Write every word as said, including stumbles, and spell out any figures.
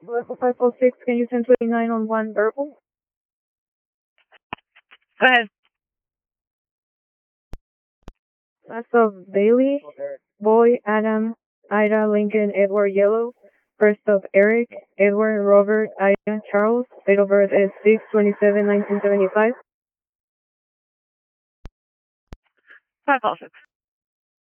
Level five oh six, can you ten twenty-nine on one verbal? Go ahead. Last of Bailey, Boy, Adam, Ida, Lincoln, Edward, Yellow. First of Eric, Edward, Robert, Ida, Charles. Date of birth is six twenty-seven nineteen seventy-five. five oh six.